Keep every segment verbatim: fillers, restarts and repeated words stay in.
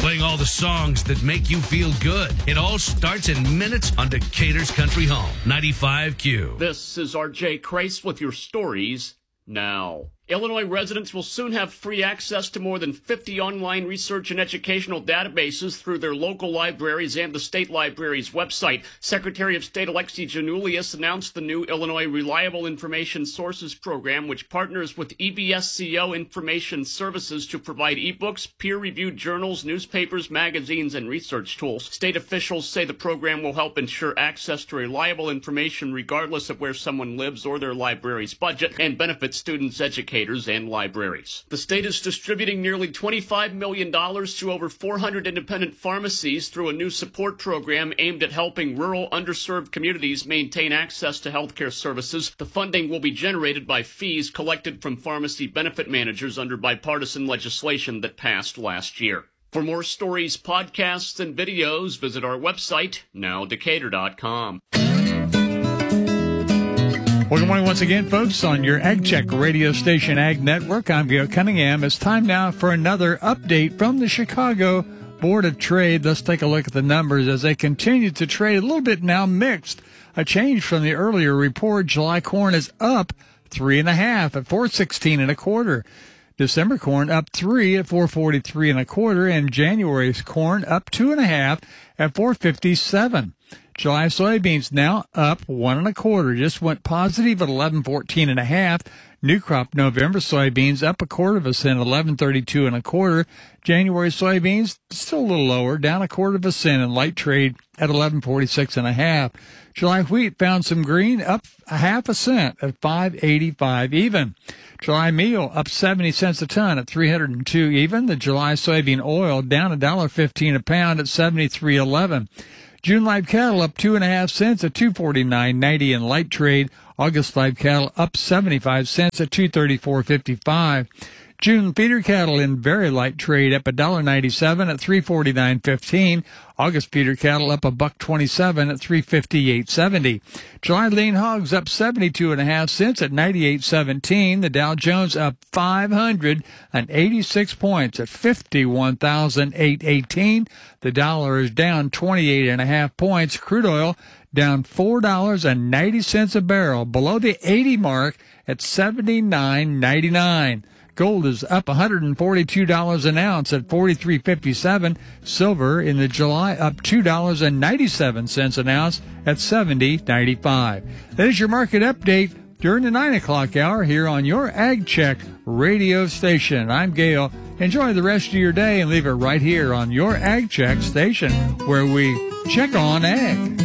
playing all the songs that make you feel good. It all starts in minutes on Decatur's Country Home, ninety-five Q. This is R J Crace with your stories now. Illinois residents will soon have free access to more than fifty online research and educational databases through their local libraries and the state library's website. Secretary of State Alexi Janulius announced the new Illinois Reliable Information Sources program, which partners with E B S C O Information Services to provide ebooks, peer-reviewed journals, newspapers, magazines, and research tools. State officials say the program will help ensure access to reliable information regardless of where someone lives or their library's budget, and benefit students, educators, and libraries. The state is distributing nearly twenty-five million dollars to over four hundred independent pharmacies through a new support program aimed at helping rural, underserved communities maintain access to healthcare services. The funding will be generated by fees collected from pharmacy benefit managers under bipartisan legislation that passed last year. For more stories, podcasts, and videos, visit our website, now decatur dot com. Well, good morning once again, folks, on your Ag Check radio station, Ag Network. I'm Gale Cunningham. It's time now for another update from the Chicago Board of Trade. Let's take a look at the numbers as they continue to trade a little bit now mixed. A change from the earlier report. July corn is up three and a half at four sixteen and a quarter. December corn up three at four forty-three and a quarter, and January's corn up two and a half at four fifty-seven. July soybeans now up one and a quarter, just went positive at eleven fourteen and a half. New crop November soybeans up a quarter of a cent, eleven thirty-two and a quarter. January soybeans still a little lower, down a quarter of a cent in light trade at eleven forty-six and a half. July wheat found some green, up a half a cent at five eighty-five even. July meal up seventy cents a ton at three hundred two even. The July soybean oil down a dollar fifteen a pound at seventy-three eleven. June live cattle up two and a half cents at two forty-nine ninety in light trade. August live cattle up seventy-five cents at two thirty-four fifty-five. June feeder cattle in very light trade up a dollar ninety-seven at three forty-nine fifteen. August feeder cattle up a buck twenty-seven at three fifty-eight seventy. July lean hogs up seventy-two and a half cents at ninety-eight seventeen. The Dow Jones up five hundred eighty-six points at fifty-one thousand eight hundred eighteen. The dollar is down twenty-eight and a half points. Crude oil down four dollars and ninety cents a barrel, below the eighty mark at seventy-nine ninety-nine. Gold is up one hundred forty-two dollars an ounce at forty-three fifty-seven. Silver in the July up two dollars and ninety-seven cents an ounce at seventy ninety-five. That is your market update during the nine o'clock hour here on your Ag Check radio station. I'm Gale. Enjoy the rest of your day and leave it right here on your Ag Check station where we check on ag.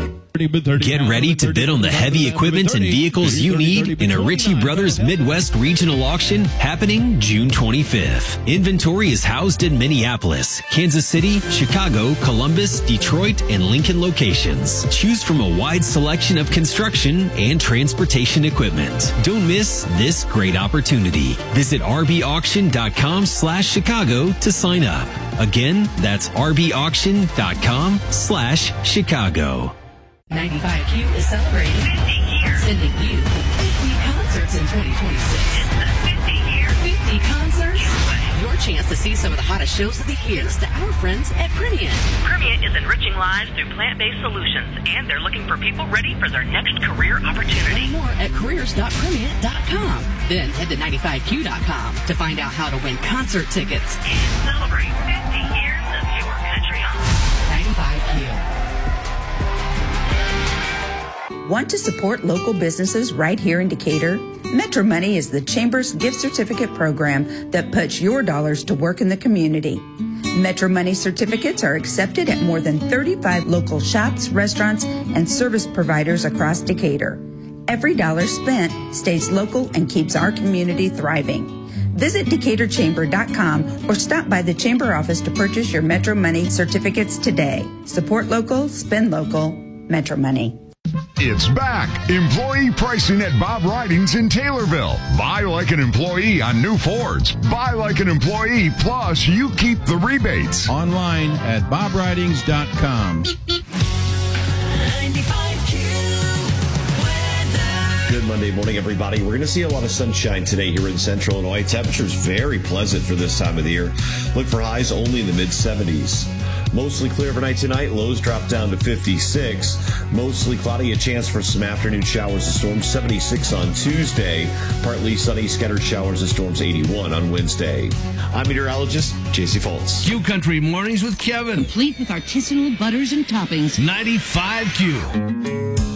Get ready to bid on the heavy equipment and vehicles you need in a Ritchie Brothers Midwest Regional Auction happening June twenty-fifth. Inventory is housed in Minneapolis, Kansas City, Chicago, Columbus, Detroit, and Lincoln locations. Choose from a wide selection of construction and transportation equipment. Don't miss this great opportunity. Visit rbauction.com slash Chicago to sign up. Again, that's rbauction.com slash Chicago. ninety-five Q is celebrating fifty years, sending you fifty concerts in twenty twenty-six. It's the fifty year, fifty concerts. Your chance to see some of the hottest shows of the year. Thanks to our friends at Primient. Primient is enriching lives through plant-based solutions, and they're looking for people ready for their next career opportunity. Learn more at careers dot primient dot com. Then head to ninety-five Q dot com to find out how to win concert tickets and celebrate fifty years of your country home. ninety-five Q. Want to support local businesses right here in Decatur? Metro Money is the Chamber's gift certificate program that puts your dollars to work in the community. Metro Money certificates are accepted at more than thirty-five local shops, restaurants, and service providers across Decatur. Every dollar spent stays local and keeps our community thriving. Visit decatur chamber dot com or stop by the Chamber office to purchase your Metro Money certificates today. Support local, spend local, Metro Money. It's back. Employee pricing at Bob Ridings in Taylorville. Buy like an employee on new Fords. Buy like an employee, plus you keep the rebates. Online at bob ridings dot com. ninety-five Q weather. Good Monday morning, everybody. We're going to see a lot of sunshine today here in central Illinois. Temperatures very pleasant for this time of the year. Look for highs only in the mid seventies. Mostly clear overnight tonight. Lows drop down to fifty-six. Mostly cloudy. A chance for some afternoon showers and storms. seventy-six on Tuesday. Partly sunny. Scattered showers and storms. eighty-one on Wednesday. I'm meteorologist J C Foltz. Q Country Mornings with Kevin. Complete with artisanal butters and toppings. ninety-five Q.